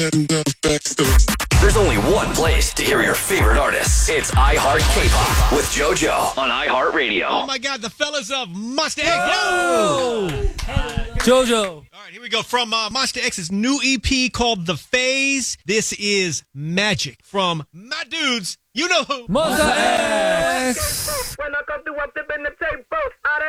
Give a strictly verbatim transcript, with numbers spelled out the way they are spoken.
There's only one place to hear your favorite artists. It's iHeart K-Pop with JoJo on iHeartRadio. Oh my God, the fellas of Monster X. Yo! JoJo. All right, here we go. From uh, Monster X's new E P called The Phase. This is Magic from my dudes. You know who? Monster X.